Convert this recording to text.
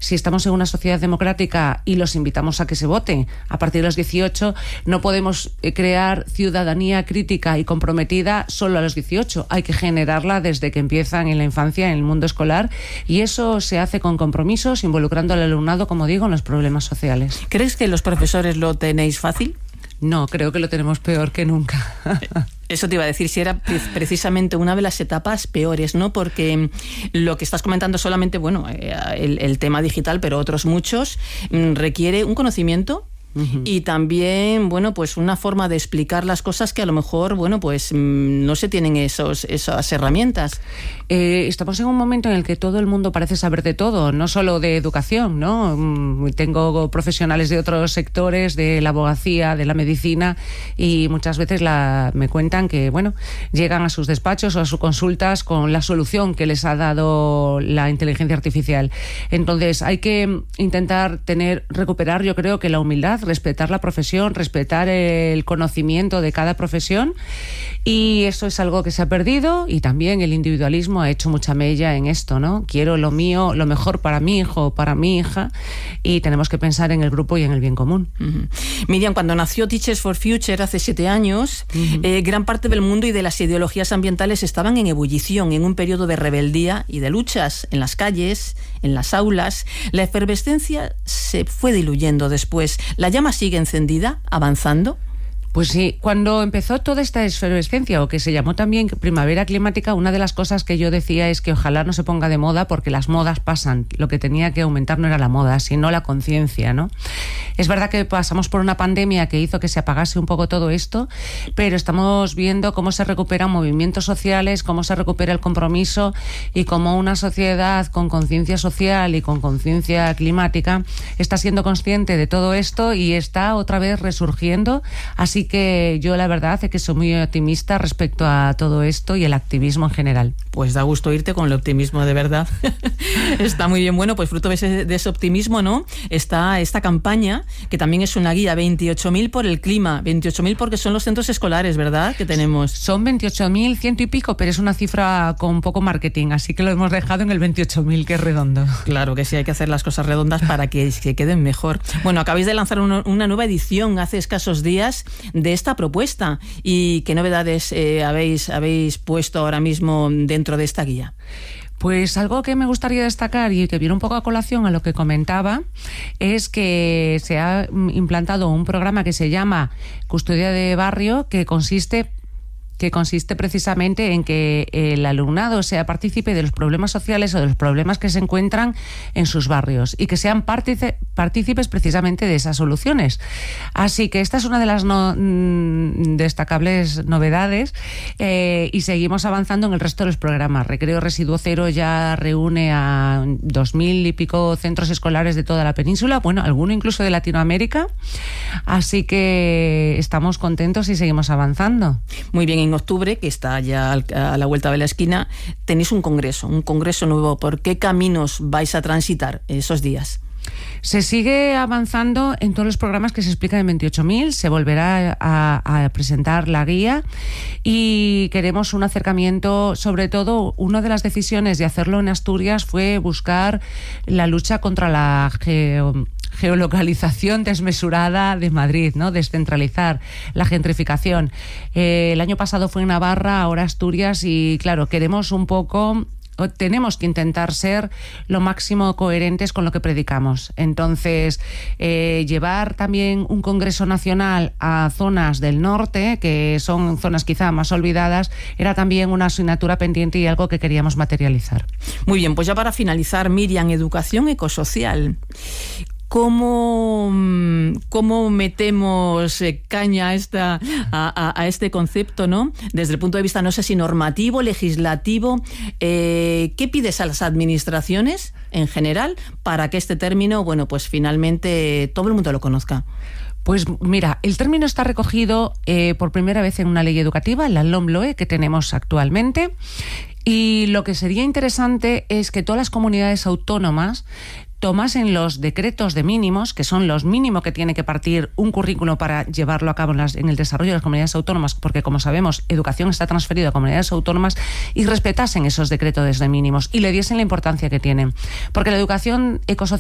si estamos en una sociedad democrática y los invitamos a que se vote a partir de los 18, no podemos crear ciudadanía crítica y comprometida solo a los 18. Hay que generarla desde que empiezan en la infancia, en el mundo escolar, y eso se hace con compromisos, involucrando al alumnado, como digo, en los problemas sociales. ¿Crees que los profesores lo tenéis fácil? No, creo que lo tenemos peor que nunca. Eso te iba a decir, si era precisamente una de las etapas peores, ¿no? Porque lo que estás comentando solamente, bueno, el tema digital, pero otros muchos, requiere un conocimiento y también, bueno, pues una forma de explicar las cosas que a lo mejor, bueno, pues no se tienen esas herramientas. Estamos en un momento en el que todo el mundo parece saber de todo, no solo de educación, ¿no? Tengo profesionales de otros sectores, de la abogacía, de la medicina, y muchas veces me cuentan que, bueno, llegan a sus despachos o a sus consultas con la solución que les ha dado la inteligencia artificial. Entonces hay que intentar recuperar, yo creo que la humildad, respetar la profesión, respetar el conocimiento de cada profesión, y eso es algo que se ha perdido, y también el individualismo ha hecho mucha mella en esto, ¿no? Quiero lo mío, lo mejor para mi hijo o para mi hija, y tenemos que pensar en el grupo y en el bien común. Miriam, cuando nació Teachers for Future hace 7 años, gran parte del mundo y de las ideologías ambientales estaban en ebullición, en un periodo de rebeldía y de luchas en las calles, en las aulas. La efervescencia se fue diluyendo después. ¿La llama sigue encendida, avanzando? Pues sí, cuando empezó toda esta efervescencia, o que se llamó también primavera climática, una de las cosas que yo decía es que ojalá no se ponga de moda, porque las modas pasan. Lo que tenía que aumentar no era la moda, sino la conciencia, ¿no? Es verdad que pasamos por una pandemia que hizo que se apagase un poco todo esto, pero estamos viendo cómo se recuperan movimientos sociales, cómo se recupera el compromiso, y cómo una sociedad con conciencia social y con conciencia climática está siendo consciente de todo esto y está otra vez resurgiendo. Así que yo la verdad es que soy muy optimista respecto a todo esto y el activismo en general. Pues da gusto irte con el optimismo, de verdad. Está muy bien. Bueno, pues fruto de ese optimismo, ¿no? Está esta campaña, que también es una guía, 28.000 por el clima, 28.000 porque son los centros escolares, ¿verdad?, que tenemos. Son 28.100 y pico, pero es una cifra con poco marketing, así que lo hemos dejado en el 28.000, que es redondo. Claro que sí, hay que hacer las cosas redondas para que queden mejor. Bueno, acabáis de lanzar una nueva edición hace escasos días de esta propuesta, y qué novedades habéis puesto ahora mismo dentro de esta guía. Pues algo que me gustaría destacar, y que viene un poco a colación a lo que comentaba, es que se ha implantado un programa que se llama Custodia de Barrio, que consiste precisamente en que el alumnado sea partícipe de los problemas sociales o de los problemas que se encuentran en sus barrios, y que sean partícipes precisamente de esas soluciones. Así que esta es una de las destacables novedades, y seguimos avanzando en el resto de los programas. Recreo Residuo Cero ya reúne a 2.000 y pico centros escolares de toda la península, bueno, alguno incluso de Latinoamérica, así que estamos contentos y seguimos avanzando. Muy bien. En octubre, que está ya a la vuelta de la esquina, tenéis un congreso nuevo. ¿Por qué caminos vais a transitar esos días? Se sigue avanzando en todos los programas que se explican en 28.000, se volverá a presentar la guía, y queremos un acercamiento. Sobre todo, una de las decisiones de hacerlo en Asturias fue buscar la lucha contra la geolocalización desmesurada de Madrid, ¿no? Descentralizar la gentrificación. El año pasado fue en Navarra, ahora Asturias, y claro, tenemos que intentar ser lo máximo coherentes con lo que predicamos. Entonces, llevar también un congreso nacional a zonas del norte, que son zonas quizá más olvidadas, era también una asignatura pendiente y algo que queríamos materializar. Muy bien, pues ya para finalizar, Miriam, educación ecosocial. ¿Cómo metemos caña a este concepto, ¿no? Desde el punto de vista, no sé si normativo, legislativo, ¿qué pides a las administraciones en general para que este término, bueno, pues finalmente todo el mundo lo conozca? Pues mira, el término está recogido por primera vez en una ley educativa, la LOMLOE, que tenemos actualmente, y lo que sería interesante es que todas las comunidades autónomas tomasen los decretos de mínimos, que son los mínimos que tiene que partir un currículo para llevarlo a cabo en el desarrollo de las comunidades autónomas, porque como sabemos, educación está transferida a comunidades autónomas, y respetasen esos decretos de mínimos y le diesen la importancia que tienen. Porque la educación ecosocial